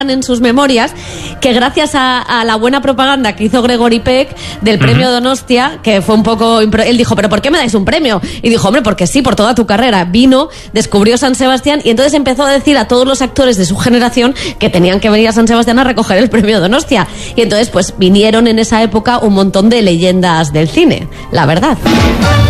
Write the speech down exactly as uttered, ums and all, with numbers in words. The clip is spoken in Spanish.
en sus memorias que gracias a, a la buena propaganda que hizo Gregory Peck del premio uh-huh. Donostia, que fue un poco... Impro- él dijo, ¿pero por qué me dais un premio? Y dijo, hombre, porque sí, por toda tu carrera. Vino, descubrió San Sebastián y entonces empezó a decir a todos los actores de su generación que tenían que venir a San Sebastián a recoger el premio Donostia. Y entonces pues vinieron en esa época un montón de leyendas del cine, la verdad.